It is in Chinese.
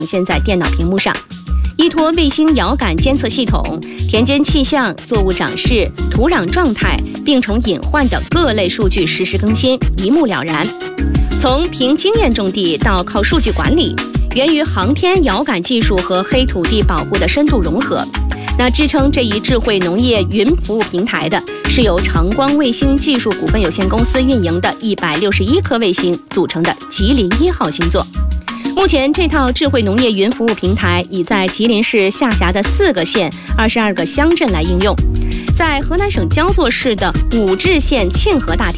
现在电脑屏幕上。依托卫星遥感监测系统，田间气象、作物长势、土壤状态、病虫隐患等各类数据实时更新，一目了然。从凭经验种地到靠数据管理，源于航天遥感技术和黑土地保护的深度融合。那支撑这一智慧农业云服务平台的是由长光卫星技术股份有限公司运营的161颗卫星组成的吉林1号星座。目前，这套智慧农业云服务平台已在吉林市下辖的4个县、22个乡镇来应用。在河南省焦作市的武陟县庆河大